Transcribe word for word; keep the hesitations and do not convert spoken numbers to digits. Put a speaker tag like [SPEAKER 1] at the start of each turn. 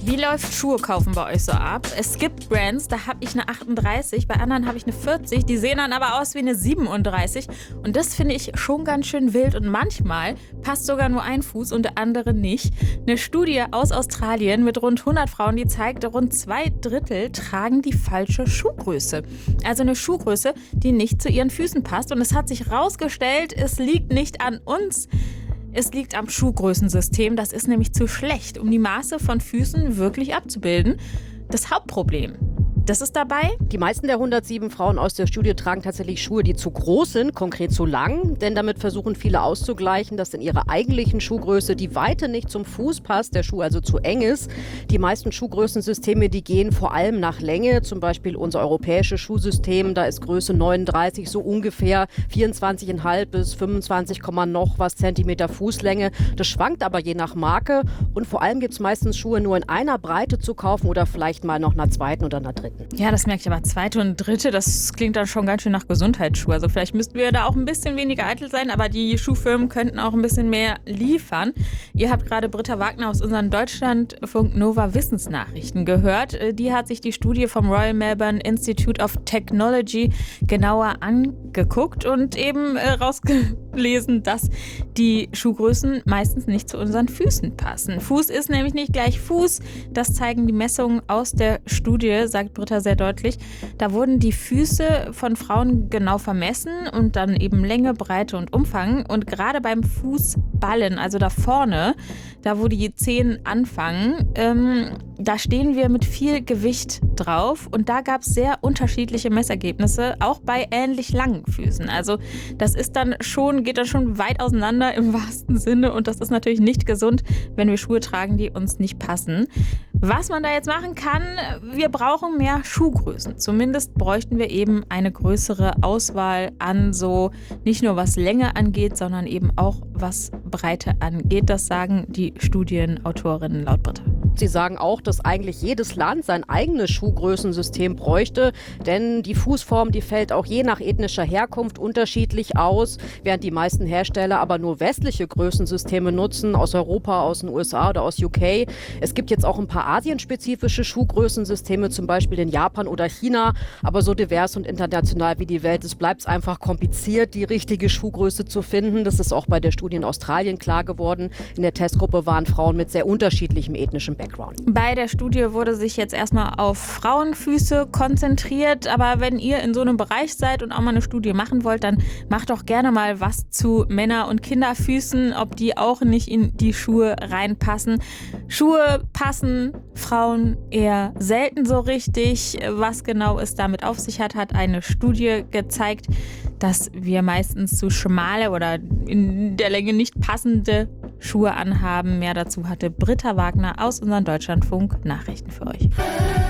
[SPEAKER 1] Wie läuft Schuhe kaufen bei euch so ab? Es gibt Brands, da habe ich eine achtunddreißig, bei anderen habe ich eine vierzig, die sehen dann aber aus wie eine siebenunddreißig und das finde ich schon ganz schön wild und manchmal passt sogar nur ein Fuß und der andere nicht. Eine Studie aus Australien mit rund hundert Frauen, die zeigt, rund zwei Drittel tragen die falsche Schuhgröße. Also eine Schuhgröße, die nicht zu ihren Füßen passt und es hat sich herausgestellt, es liegt nicht an uns. Es liegt am Schuhgrößensystem, das ist nämlich zu schlecht, um die Maße von Füßen wirklich abzubilden. Das Hauptproblem, das ist dabei:
[SPEAKER 2] Die meisten der hundertsieben Frauen aus der Studie tragen tatsächlich Schuhe, die zu groß sind, konkret zu lang. Denn damit versuchen viele auszugleichen, dass in ihrer eigentlichen Schuhgröße die Weite nicht zum Fuß passt, der Schuh also zu eng ist. Die meisten Schuhgrößensysteme, die gehen vor allem nach Länge. Zum Beispiel unser europäisches Schuhsystem, da ist Größe neununddreißig so ungefähr vierundzwanzig Komma fünf bis fünfundzwanzig, noch was Zentimeter Fußlänge. Das schwankt aber je nach Marke. Und vor allem gibt es meistens Schuhe nur in einer Breite zu kaufen oder vielleicht mal noch einer zweiten oder einer dritten.
[SPEAKER 1] Ja, das merke ich aber. Zweite und dritte, das klingt dann schon ganz schön nach Gesundheitsschuhe. Also vielleicht müssten wir da auch ein bisschen weniger eitel sein, aber die Schuhfirmen könnten auch ein bisschen mehr liefern. Ihr habt gerade Britta Wagner aus unseren Deutschlandfunk Nova Wissensnachrichten gehört. Die hat sich die Studie vom Royal Melbourne Institute of Technology genauer angeguckt und eben äh, rausgelesen, dass die Schuhgrößen meistens nicht zu unseren Füßen passen. Fuß ist nämlich nicht gleich Fuß. Das zeigen die Messungen aus der Studie, sagt Britta sehr deutlich. Da wurden die Füße von Frauen genau vermessen und dann eben Länge, Breite und Umfang. Und gerade beim Fußballen, also da vorne, da wo die Zehen anfangen, ähm, da stehen wir mit viel Gewicht drauf. Und da gab es sehr unterschiedliche Messergebnisse, auch bei ähnlich langen Füßen. Also das ist dann schon, geht dann schon weit auseinander im wahrsten Sinne. Und das ist natürlich nicht gesund, wenn wir Schuhe tragen, die uns nicht passen. Was man da jetzt machen kann: Wir brauchen mehr Schuhgrößen. Zumindest bräuchten wir eben eine größere Auswahl an so, nicht nur was Länge angeht, sondern eben auch was Breite angeht. Das sagen die Studienautorinnen laut Britta.
[SPEAKER 2] Sie sagen auch, dass eigentlich jedes Land sein eigenes Schuhgrößensystem bräuchte, denn die Fußform, die fällt auch je nach ethnischer Herkunft unterschiedlich aus, während die meisten Hersteller aber nur westliche Größensysteme nutzen, aus Europa, aus den U S A oder aus U K. Es gibt jetzt auch ein paar asienspezifische Schuhgrößensysteme, zum Beispiel in Japan oder China, aber so divers und international wie die Welt ist, bleibt es einfach kompliziert, die richtige Schuhgröße zu finden. Das ist auch bei der Studie in Australien klar geworden. In der Testgruppe waren Frauen mit sehr unterschiedlichem ethnischen Background.
[SPEAKER 1] Bei der Studie wurde sich jetzt erstmal auf Frauenfüße konzentriert, aber wenn ihr in so einem Bereich seid und auch mal eine Studie machen wollt, dann macht doch gerne mal was zu Männer- und Kinderfüßen, ob die auch nicht in die Schuhe reinpassen. Schuhe passen Frauen eher selten so richtig. Was genau es damit auf sich hat, hat eine Studie gezeigt, dass wir meistens zu schmale oder in der Länge nicht passende Schuhe anhaben. Mehr dazu hatte Britta Wagner aus unserem Deutschlandfunk Nachrichten für euch.